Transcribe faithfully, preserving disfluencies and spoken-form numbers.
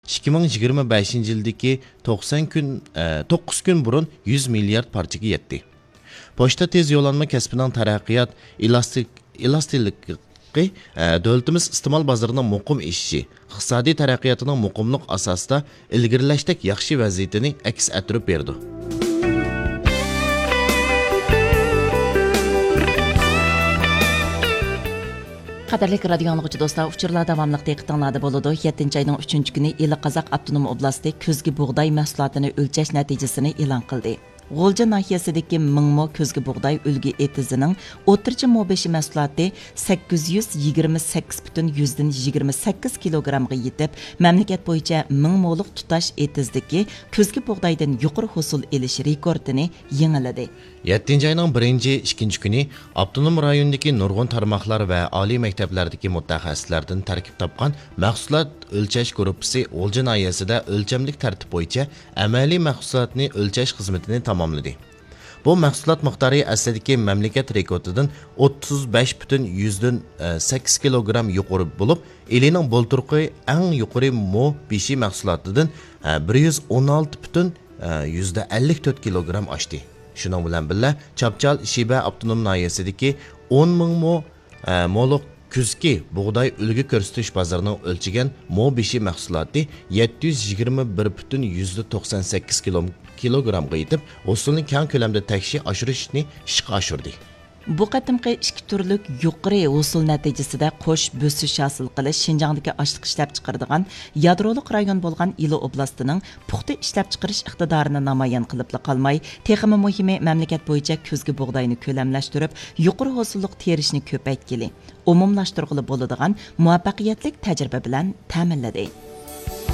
ikki ming yigirma beshinchi yildagi to'qson kun to'qqiz kun burun yuz milliard parchaga yetdi. Pochta tez yo'llanma kasbining taraqqiyot elastik elastiklik davlatimiz iste'mol bozorining muqim ishishi, iqtisodiy taraqqiyotining muqimlik asosida ilgirlashdak yaxshi vaziyatini aks ettirib berdi. Qadarlik radio anlıqçı dostlar, uçurlar davamlıq diqqətinizdə boludu. yettinchi ayının uchinchi kuni Eli Qazaq Avtonom oblasti kuzgi buğday mahsulotini o'lchash natijasini e'lon qildi. G'o'lja nahiyasidagi ming mo kuzgi buğday ulgi etizining o'rtacha mo beshi mahsuloti sakkiz yuz yigirma sakkiz butun yuzdan yigirma sakkiz kilogramga yetib, mamlakat bo'yicha ming mo'liq tutash etizdagi kuzgi buğdaydan yuqori hosil elish rekordini yangiladi. yettinchi ayning birinchi ikkinchi kuni avtonom rayondagi nurg'un tarmoqlar va oliy maktablardagi mutaxassislardan tarkib topgan mahsulot o'lchash gruppasi G'o'lja nahiyasida o'lchamlik tartib bo'yicha amaliy mahsulotni o'lchash xizmatini tamomladi. Bu mahsulot miqdori aslidagi mamlakat rekordidan o'ttiz besh butun yuzdan sakkiz kilogram yuqori bo'lib, elining bo'lturqi eng yuqori mo beshi mahsulotidan bir yuz o'n olti butun yuzda ellik to'rt kilogram oshdi. Shuning bilan birga Chapchal Shiba avtonom nahiyasidagi o'n ming mo mo'liq kuzgi buğday ulgi ko'rsatish bozorining o'lchagan mo beshi mahsuloti yetti yuz yigirma bir butun yuzda to'qson sakkiz kilogramga yetib, hosilni keng ko'lamda takshi oshirishni ishga oshirdi. Bu qatimqi ikki turlik yuqori hosil natijasida qo'sh bo'sish hosil qilish Xinjiangdagi oshliq ishlab chiqaradigan yadroliq rayon bo'lgan Ili oblastining puxta ishlab chiqarish iqtidorini namoyon qilib qolmay, texmi muhimi mamlakat bo'yicha kuzgi buğdayni ko'lamlashtirib, yuqori hosillik terishni ko'paytgili, umumlashtirg'ili bo'ladigan muvaffaqiyatli tajriba bilan ta'minladi.